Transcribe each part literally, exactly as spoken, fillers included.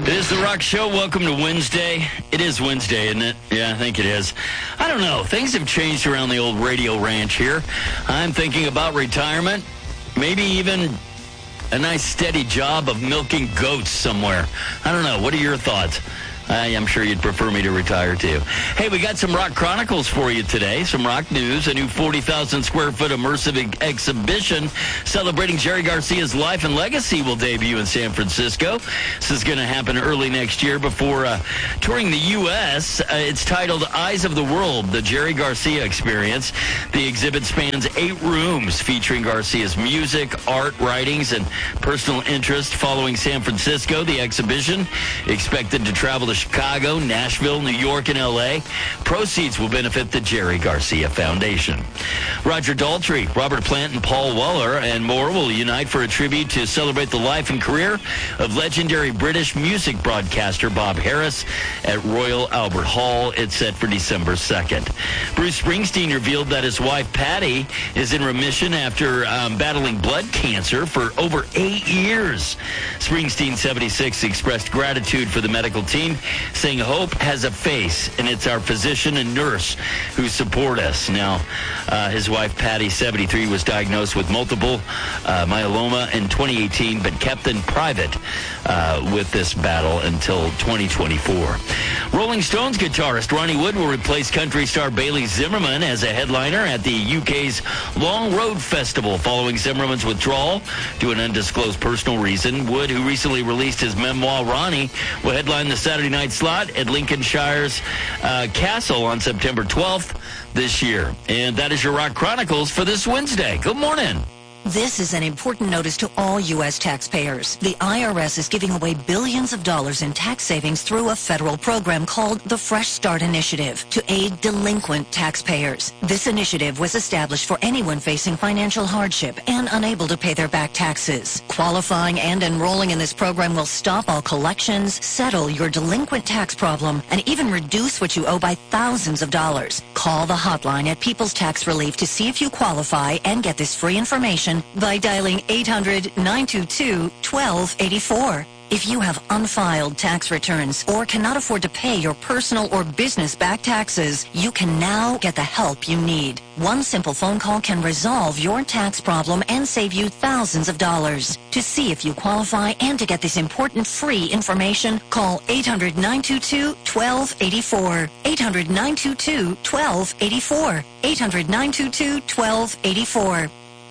It is The Rock Show. Welcome to Wednesday. It is Wednesday, isn't it? Yeah, I think it is. I don't know. Things have changed around the old radio ranch here. I'm thinking about retirement, maybe even a nice steady job of milking goats somewhere. I don't know. What are your thoughts? I am sure you'd prefer me to retire, too. Hey, we got some Rock Chronicles for you today, some rock news. A new forty thousand square foot immersive e- exhibition celebrating Jerry Garcia's life and legacy will debut in San Francisco. This is going to happen early next year before uh, touring the U S Uh, it's titled Eyes of the World, the Jerry Garcia Experience. The exhibit spans eight rooms featuring Garcia's music, art, writings, and personal interest. Following San Francisco, the exhibition expected to travel to Chicago, Nashville, New York, and L A. Proceeds will benefit the Jerry Garcia Foundation. Roger Daltrey, Robert Plant, and Paul Weller and more will unite for a tribute to celebrate the life and career of legendary British music broadcaster Bob Harris at Royal Albert Hall. It's set for December second. Bruce Springsteen revealed that his wife Patty is in remission after um, battling blood cancer for over eight years. Springsteen, seventy-six, expressed gratitude for the medical team, saying hope has a face, and it's our physician and nurse who support us. Now, uh, his wife, Patty, seventy-three, was diagnosed with multiple uh, myeloma in twenty eighteen, but kept in private uh, with this battle until twenty twenty-four. Rolling Stones guitarist Ronnie Wood will replace country star Bailey Zimmerman as a headliner at the U K's Long Road Festival following Zimmerman's withdrawal due to an undisclosed personal reason. Wood, who recently released his memoir, Ronnie, will headline the Saturday night slot at Lincolnshire's uh, Castle on September twelfth this year. And that is your Rock Chronicles for this Wednesday. Good morning. This is an important notice to all U S taxpayers. The I R S is giving away billions of dollars in tax savings through a federal program called the Fresh Start Initiative to aid delinquent taxpayers. This initiative was established for anyone facing financial hardship and unable to pay their back taxes. Qualifying and enrolling in this program will stop all collections, settle your delinquent tax problem, and even reduce what you owe by thousands of dollars. Call the hotline at People's Tax Relief to see if you qualify and get this free information by dialing eight hundred, nine two two, one two eight four. If you have unfiled tax returns or cannot afford to pay your personal or business back taxes, you can now get the help you need. One simple phone call can resolve your tax problem and save you thousands of dollars. To see if you qualify and to get this important free information, call eight hundred, nine two two, one two eight four. eight hundred, nine two two, one two eight four. eight hundred, nine two two, one two eight four.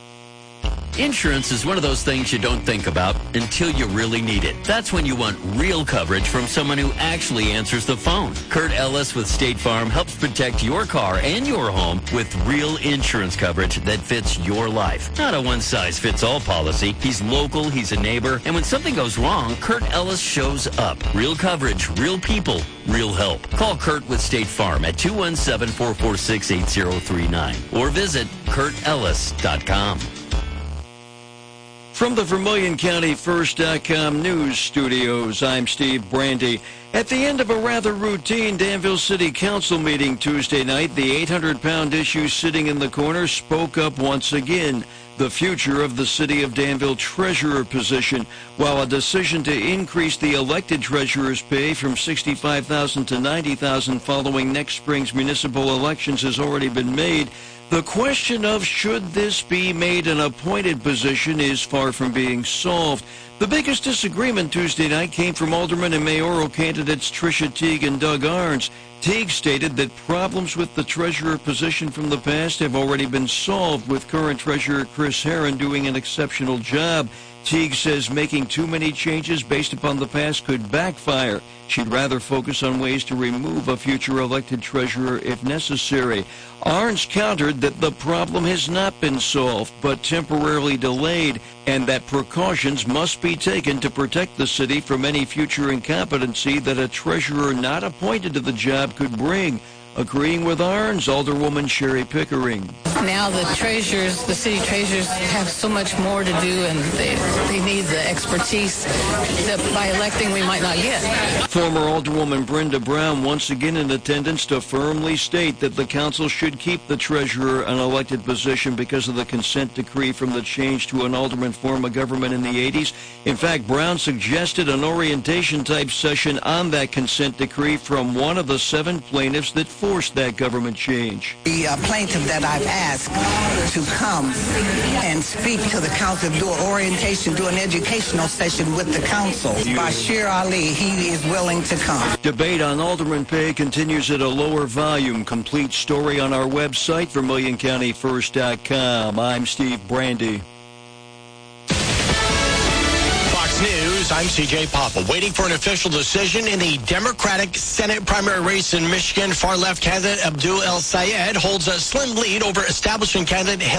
Insurance is one of those things you don't think about until you really need it. That's when you want real coverage from someone who actually answers the phone. Kurt Ellis with State Farm helps protect your car and your home with real insurance coverage that fits your life. Not a one-size-fits-all policy. He's local, he's a neighbor, and when something goes wrong, Kurt Ellis shows up. Real coverage, real people, real help. Call Kurt with State Farm at two one seven, four four six, eight zero three nine or visit kurt ellis dot com. From the Vermilion County First dot com news studios, I'm Steve Brandy. At the end of a rather routine Danville City Council meeting Tuesday night, the eight hundred pound issue sitting in the corner spoke up once again. The future of the City of Danville treasurer position. While a decision to increase the elected treasurer's pay from sixty-five thousand dollars to ninety thousand dollars following next spring's municipal elections has already been made, the question of should this be made an appointed position is far from being solved. The biggest disagreement Tuesday night came from Alderman and mayoral candidates Tricia Teague and Doug Arns. Teague stated that problems with the treasurer position from the past have already been solved, with current treasurer Chris Herron doing an exceptional job. Teague says making too many changes based upon the past could backfire. She'd rather focus on ways to remove a future elected treasurer if necessary. Arns countered that the problem has not been solved, but temporarily delayed, and that precautions must be taken to protect the city from any future incompetency that a treasurer not appointed to the job could bring. Agreeing with Arns, Alderwoman Sherry Pickering. now the treasurers, the city treasurers have so much more to do, and they, they need the expertise that by electing we might not get. Former Alderwoman Brenda Brown once again in attendance to firmly state that the council should keep the treasurer an elected position because of the consent decree from the change to an alderman form of government in the eighties. In fact, Brown suggested an orientation-type session on that consent decree from one of the seven plaintiffs that forced that government change. The uh, plaintiff that I've asked to come and speak to the council, do an orientation, do an educational session with the council, Bashir Ali, he is willing to come. Debate on alderman pay continues at a lower volume. Complete story on our website, vermilion county first dot com. I'm Steve Brandy. News, I'm C J Papa. Waiting for an official decision in the Democratic Senate primary race in Michigan. Far-left candidate Abdul El Sayed holds a slim lead over establishment candidate